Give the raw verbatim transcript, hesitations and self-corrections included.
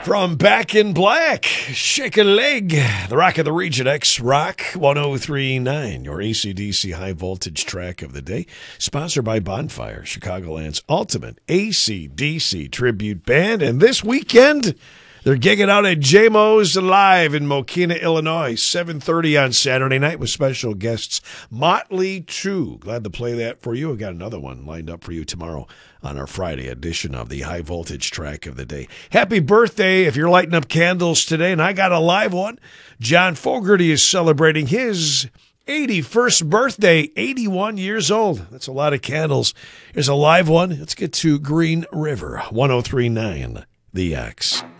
From Back in Black, Shake a Leg, the Rock of the Region X Rock one oh three point nine, your A C D C high voltage track of the day. Sponsored by Bonfire, Chicagoland's ultimate A C D C tribute band. And this weekend, they're gigging out at J M O's Live in Mokina, Illinois, seven thirty on Saturday night with special guests Motley Crue. Glad to play that for you. We've got another one lined up for you tomorrow on our Friday edition of the High Voltage Track of the Day. Happy birthday if you're lighting up candles today, and I got a live one. John Fogerty is celebrating his eighty-first birthday, eighty-one years old. That's a lot of candles. Here's a live one. Let's get to Green River, one oh three point nine, The X.